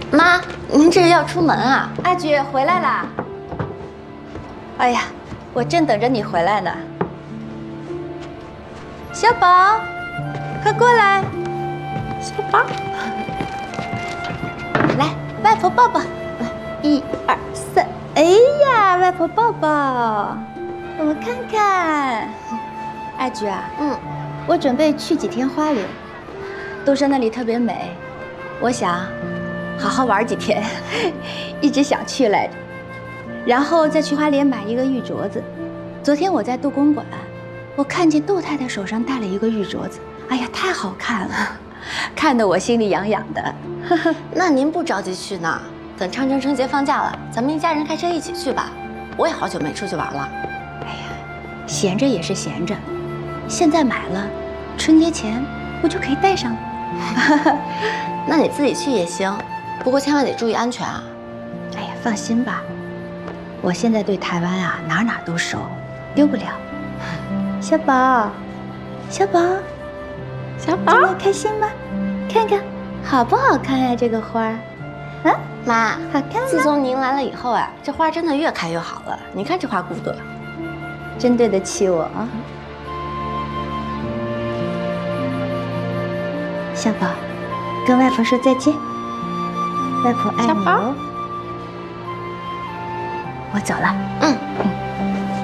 妈，您这是要出门啊？ 阿菊回来啦！哎呀，我正等着你回来呢。小宝，快过来！小宝，来，外婆抱抱。来，1、2、3。哎呀，外婆抱抱，我们看看。阿菊啊，我准备去几天花莲，都说那里特别美，我想好好玩几天，一直想去来着。然后再去花莲买一个玉镯子。昨天我在杜公馆，我看见杜太太手上戴了一个玉镯子，哎呀，太好看了，看得我心里痒痒的。 那您不着急去呢？等长城春节放假了，咱们一家人开车一起去吧。我也好久没出去玩了。 哎呀，闲着也是闲着，现在买了，春节前不就可以带上了？ 那你自己去也行，不过千万得注意安全啊。 哎呀，放心吧，我现在对台湾啊哪哪都熟，丢不了。小宝，小宝，小宝，今天开心吗？看看好不好看呀？这个花儿，啊， 妈， 好看吗？ 自从您来了以后啊，这花真的越开越好了。你看这花骨朵， 真对得起我啊。小宝，跟外婆说再见。外婆爱你哦。我走了。 嗯。